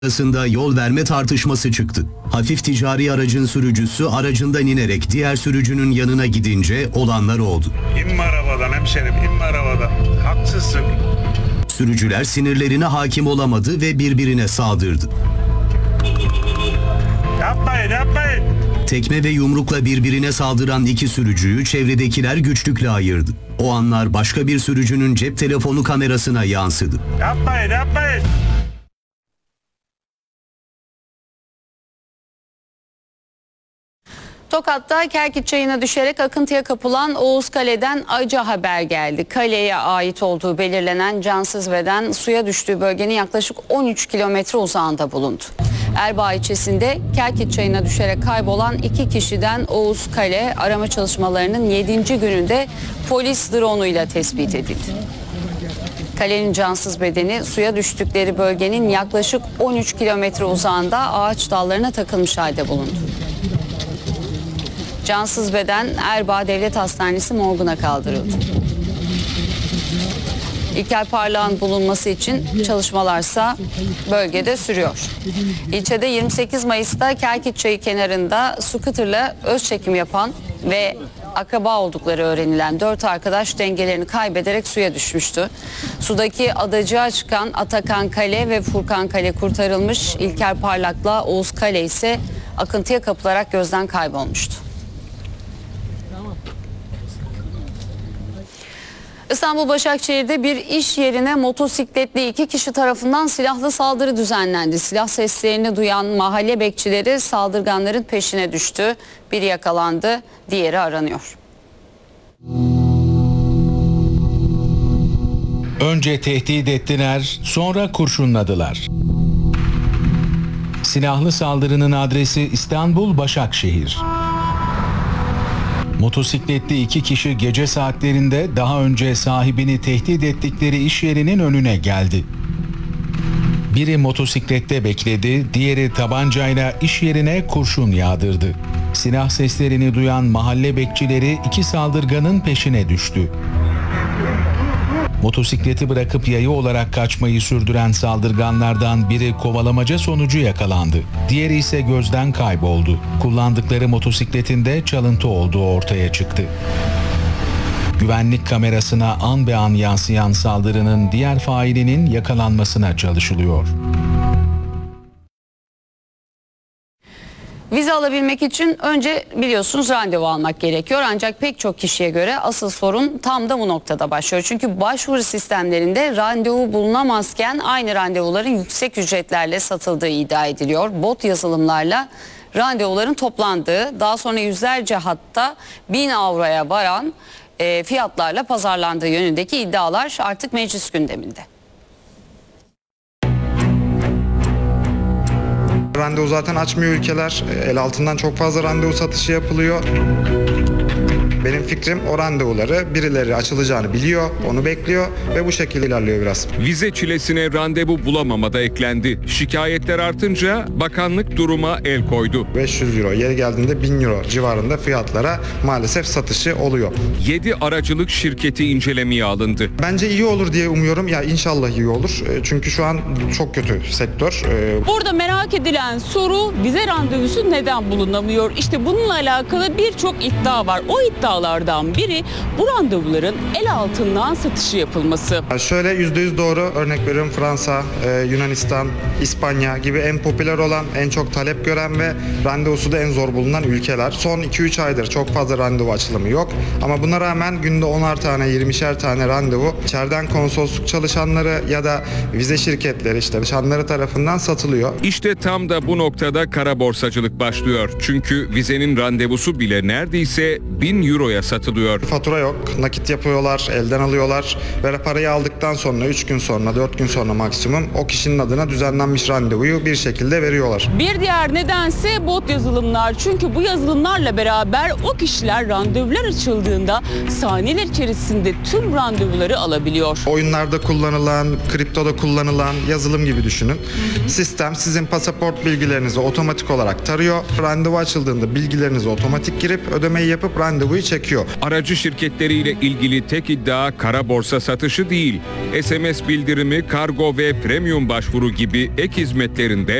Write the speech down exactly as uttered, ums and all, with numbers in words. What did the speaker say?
arasında yol verme tartışması çıktı. Hafif ticari aracın sürücüsü aracından inerek diğer sürücünün yanına gidince olanlar oldu. İnme arabadan hemşerim, inme arabadan. Haksızsın. Sürücüler sinirlerine hakim olamadı ve birbirine saldırdı. Yapmayın, yapmayın. Tekme ve yumrukla birbirine saldıran iki sürücüyü çevredekiler güçlükle ayırdı. O anlar başka bir sürücünün cep telefonu kamerasına yansıdı. Yapmayın, yapmayın. Tokat'ta Kerkit Çayı'na düşerek akıntıya kapılan Oğuz Kale'den acı haber geldi. Kaleye ait olduğu belirlenen cansız beden suya düştüğü bölgenin yaklaşık on üç kilometre uzağında bulundu. Erbaa ilçesinde Kerkit Çayı'na düşerek kaybolan iki kişiden Oğuz Kale arama çalışmalarının yedinci gününde polis drone'uyla tespit edildi. Kalenin cansız bedeni suya düştükleri bölgenin yaklaşık on üç kilometre uzağında ağaç dallarına takılmış halde bulundu. Cansız beden Erbaa Devlet Hastanesi morguna kaldırıldı. İlker Parlak'ın bulunması için çalışmalarsa bölgede sürüyor. İlçede yirmi sekiz Mayıs'ta Kerkit Çayı kenarında scooter'la öz çekim yapan ve akraba oldukları öğrenilen dört arkadaş dengelerini kaybederek suya düşmüştü. Sudaki adacığa çıkan Atakan Kale ve Furkan Kale kurtarılmış. İlker Parlak'la Oğuz Kale ise akıntıya kapılarak gözden kaybolmuştu. İstanbul Başakşehir'de bir iş yerine motosikletli iki kişi tarafından silahlı saldırı düzenlendi. Silah seslerini duyan mahalle bekçileri saldırganların peşine düştü. Biri yakalandı, diğeri aranıyor. Önce tehdit ettiler, sonra kurşunladılar. Silahlı saldırının adresi İstanbul Başakşehir. Motosikletli iki kişi gece saatlerinde daha önce sahibini tehdit ettikleri iş yerinin önüne geldi. Biri motosiklette bekledi, diğeri tabancayla iş yerine kurşun yağdırdı. Silah seslerini duyan mahalle bekçileri iki saldırganın peşine düştü. Motosikleti bırakıp yayı olarak kaçmayı sürdüren saldırganlardan biri kovalamaca sonucu yakalandı. Diğeri ise gözden kayboldu. Kullandıkları motosikletinde çalıntı olduğu ortaya çıktı. Güvenlik kamerasına an be an yansıyan saldırının diğer failinin yakalanmasına çalışılıyor. Vize alabilmek için önce biliyorsunuz randevu almak gerekiyor. Ancak pek çok kişiye göre asıl sorun tam da bu noktada başlıyor. Çünkü başvuru sistemlerinde randevu bulunamazken aynı randevuların yüksek ücretlerle satıldığı iddia ediliyor. Bot yazılımlarla randevuların toplandığı, daha sonra yüzlerce hatta bin avroya varan e, fiyatlarla pazarlandığı yönündeki iddialar artık meclis gündeminde. Randevu zaten açmıyor ülkeler. El altından çok fazla randevu satışı yapılıyor. Benim fikrim o randevuları birileri açılacağını biliyor, onu bekliyor ve bu şekilde ilerliyor biraz. Vize çilesine randevu bulamama da eklendi. Şikayetler artınca bakanlık duruma el koydu. beş yüz euro, yeri geldiğinde bin euro civarında fiyatlara maalesef satışı oluyor. yedi aracılık şirketi incelemeye alındı. Bence iyi olur diye umuyorum. Ya inşallah iyi olur. Çünkü şu an çok kötü sektör. Burada merak edilen soru vize randevusu neden bulunamıyor? İşte bununla alakalı birçok iddia var. O iddia iddialardan biri bu randevuların el altından satışı yapılması. Şöyle yüzde yüz doğru, örnek veriyorum Fransa, Yunanistan, İspanya gibi en popüler olan, en çok talep gören ve randevusu da en zor bulunan ülkeler. Son iki üç aydır çok fazla randevu açılımı yok. Ama buna rağmen günde onar tane, yirmişer tane randevu içeriden konsolosluk çalışanları ya da vize şirketleri işte çalışanları tarafından satılıyor. İşte tam da bu noktada kara borsacılık başlıyor. Çünkü vizenin randevusu bile neredeyse bin euro satılıyor. Fatura yok, nakit yapıyorlar, elden alıyorlar ve parayı aldıktan sonra üç gün sonra, dört gün sonra maksimum o kişinin adına düzenlenmiş randevuyu bir şekilde veriyorlar. Bir diğer nedense bot yazılımlar. Çünkü bu yazılımlarla beraber o kişiler randevular açıldığında saniyeler içerisinde tüm randevuları alabiliyor. Oyunlarda kullanılan, kriptoda kullanılan yazılım gibi düşünün. Sistem sizin pasaport bilgilerinizi otomatik olarak tarıyor. Randevu açıldığında bilgilerinizi otomatik girip ödemeyi yapıp randevuyu çekiyor. Aracı şirketleriyle ilgili tek iddia kara borsa satışı değil. S M S bildirimi, kargo ve premium başvuru gibi ek hizmetlerinde